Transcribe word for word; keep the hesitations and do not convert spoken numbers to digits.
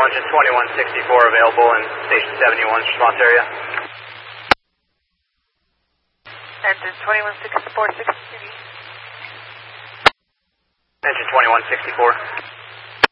engine twenty-one sixty-four available in station seventy-one's response area. Engine twenty-one sixty-four, sixty. Engine twenty-one sixty-four.